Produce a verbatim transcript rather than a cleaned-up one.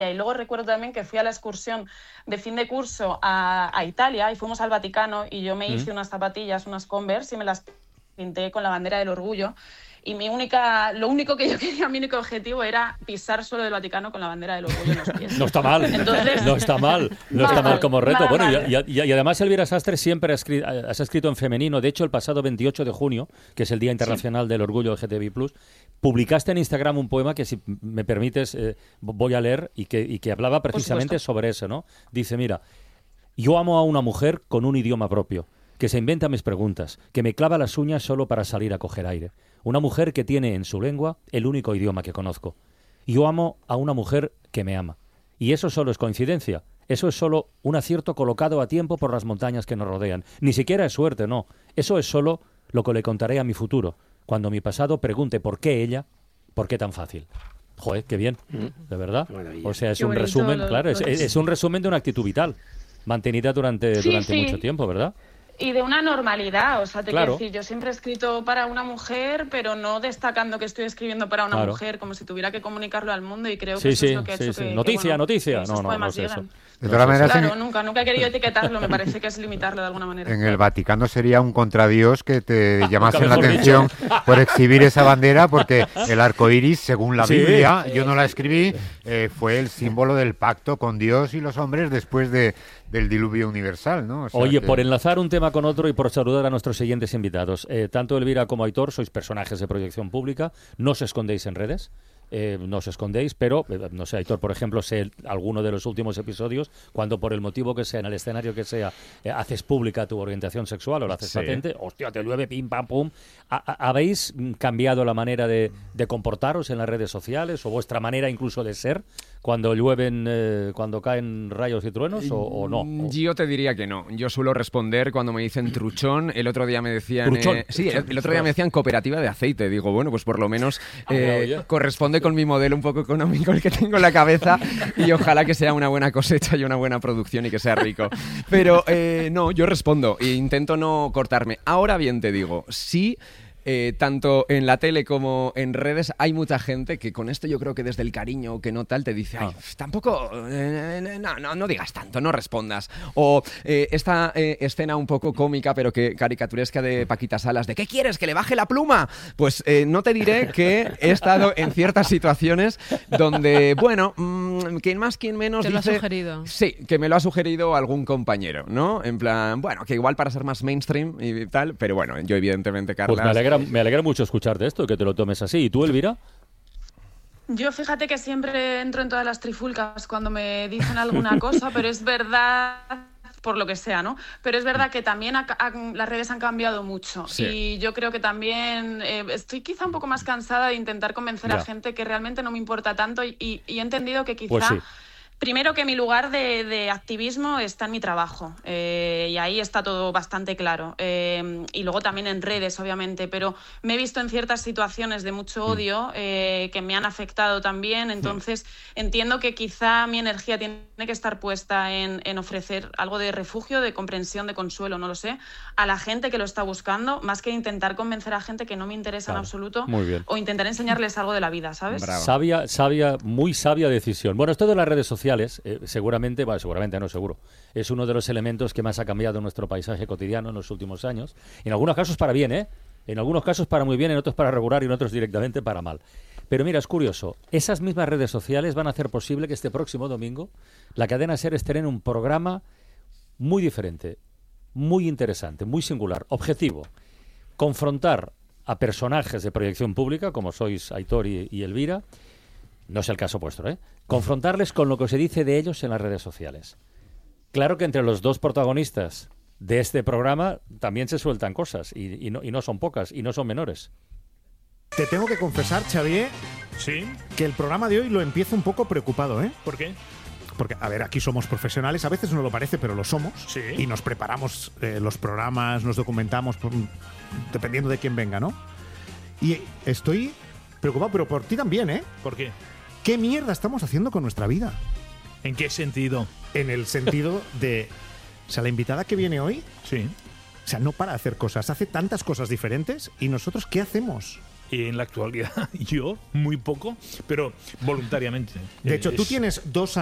Y luego recuerdo también que fui a la excursión de fin de curso a, a Italia y fuimos al Vaticano y yo me ¿Mm? hice unas zapatillas, unas Converse y me las pinté con la bandera del orgullo. Y mi única, lo único que yo quería, mi único objetivo era pisar suelo del Vaticano con la bandera del orgullo en los pies. No está mal, Entonces, no está mal, no está mal como reto. Nada Bueno, mal. y, y, y además Elvira Sastre siempre has escrito, has escrito en femenino. De hecho, el pasado veintiocho de junio, que es el Día Internacional sí. del Orgullo L G T B I plus, publicaste en Instagram un poema que, si me permites, eh, voy a leer y que, y que hablaba precisamente sobre eso, ¿no? Dice, mira, yo amo a una mujer con un idioma propio, que se inventa mis preguntas, que me clava las uñas solo para salir a coger aire. Una mujer que tiene en su lengua el único idioma que conozco. Yo amo a una mujer que me ama. Y eso solo es coincidencia. Eso es solo un acierto colocado a tiempo por las montañas que nos rodean. Ni siquiera es suerte, no. Eso es solo lo que le contaré a mi futuro, cuando mi pasado pregunte por qué ella, por qué tan fácil. Joder, qué bien, de verdad. O sea, es qué un resumen, lo, claro, es, es un resumen de una actitud vital, mantenida durante, sí, durante sí. mucho tiempo, ¿verdad? Y de una normalidad, o sea, te claro. quiero decir, yo siempre he escrito para una mujer, pero no destacando que estoy escribiendo para una claro. mujer, como si tuviera que comunicarlo al mundo, y creo que sí, eso sí, es lo que ha sí, hecho sí. que... Noticia, que, bueno, noticia. Que no, no, no es eso. De todas maneras, claro, en... nunca, nunca he querido etiquetarlo, me parece que es limitarlo de alguna manera. En el Vaticano sería un contradios que te llamasen la atención por exhibir esa bandera, porque el arco iris, según la sí. Biblia, yo no la escribí, eh, fue el símbolo del pacto con Dios y los hombres después de, del diluvio universal, ¿no? O sea Oye, que... por enlazar un tema con otro y por saludar a nuestros siguientes invitados, eh, tanto Elvira como Aitor sois personajes de proyección pública, no os escondéis en redes. Eh, no os escondéis, pero, eh, no sé, Aitor, por ejemplo, sé alguno de los últimos episodios, cuando por el motivo que sea, en el escenario que sea, eh, haces pública tu orientación sexual o la haces sí. patente, hostia, te llueve, pim, pam, pum. ¿Ha, ¿Habéis cambiado la manera de, de comportaros en las redes sociales o vuestra manera incluso de ser cuando llueven, eh, cuando caen rayos y truenos o, o no? Yo te diría que no. Yo suelo responder cuando me dicen truchón. El otro día me decían... ¿Truchón? Eh, sí, el, el otro día me decían cooperativa de aceite. Digo, bueno, pues por lo menos eh, ah, corresponde con mi modelo un poco económico el que tengo en la cabeza y ojalá que sea una buena cosecha y una buena producción y que sea rico. Pero eh, no, yo respondo e intento no cortarme. Ahora bien te digo, sí... Eh, tanto en la tele como en redes hay mucha gente que con esto yo creo que desde el cariño que no tal te dice ay, tampoco, eh, no, no, no digas tanto, no respondas o eh, esta eh, escena un poco cómica pero que caricaturesca de Paquita Salas de ¿qué quieres? ¿Que le baje la pluma? Pues eh, no te diré que he estado en ciertas situaciones donde, bueno, mmm, quien más, quien menos ¿Te dice... lo ha sugerido? Sí, que me lo ha sugerido algún compañero, ¿no? En plan, bueno, que igual para ser más mainstream y tal, pero bueno, yo evidentemente, Carla... Pues me alegra Me alegra mucho escucharte esto, que te lo tomes así. ¿Y tú, Elvira? Yo fíjate que siempre entro en todas las trifulcas cuando me dicen alguna cosa, pero es verdad, por lo que sea, ¿no? Pero es verdad que también ha, ha, las redes han cambiado mucho sí. y yo creo que también eh, estoy quizá un poco más cansada de intentar convencer ya. a gente que realmente no me importa tanto y, y, y he entendido que quizá... Pues sí. Primero que mi lugar de, de activismo está en mi trabajo eh, y ahí está todo bastante claro. Eh, y luego también en redes, obviamente, pero me he visto en ciertas situaciones de mucho odio eh, que me han afectado también. Entonces entiendo que quizá mi energía tiene que estar puesta en, en ofrecer algo de refugio, de comprensión, de consuelo, no lo sé, a la gente que lo está buscando, más que intentar convencer a gente que no me interesa claro. en absoluto Muy bien. o intentar enseñarles algo de la vida, ¿sabes? Bravo. Sabia, sabia, muy sabia decisión. Bueno, esto de las redes sociales Eh, seguramente, bueno, seguramente no seguro, es uno de los elementos que más ha cambiado nuestro paisaje cotidiano en los últimos años. En algunos casos para bien, ¿eh? En algunos casos para muy bien, en otros para regular y en otros directamente para mal. Pero mira, es curioso, esas mismas redes sociales van a hacer posible que este próximo domingo la cadena SER estrene un programa muy diferente, muy interesante, muy singular, objetivo. Confrontar a personajes de proyección pública, como sois Aitor y, y Elvira, no es el caso vuestro, ¿eh? Confrontarles con lo que se dice de ellos en las redes sociales. Claro que entre los dos protagonistas de este programa también se sueltan cosas, y, y, no, y no son pocas, y no son menores. Te tengo que confesar, Xavier, ¿Sí? que el programa de hoy lo empiezo un poco preocupado, ¿eh? ¿Por qué? Porque, a ver, aquí somos profesionales, a veces no lo parece, pero lo somos. Sí. Y nos preparamos eh, los programas, nos documentamos, por, dependiendo de quién venga, ¿no? Y estoy preocupado, pero por ti también, ¿eh? ¿Por qué? ¿Qué mierda estamos haciendo con nuestra vida? ¿En qué sentido? En el sentido de... O sea, la invitada que viene hoy... Sí. O sea, no para de hacer cosas, hace tantas cosas diferentes. ¿Y nosotros qué hacemos? en la actualidad yo muy poco, pero voluntariamente. De hecho, Eh, tú es- tienes dos